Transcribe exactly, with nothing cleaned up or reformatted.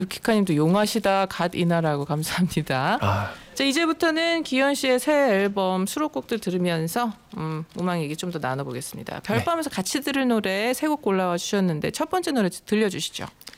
유키카님도 용하시다 갓 이나라고 감사합니다. 아. 자, 이제부터는 기현 씨의 새 앨범 수록곡들 들으면서 음, 음악 얘기 좀 더 나눠보겠습니다. 별밤에서 같이 들을 노래 세 곡 골라와 주셨는데 첫 번째 노래 들려주시죠.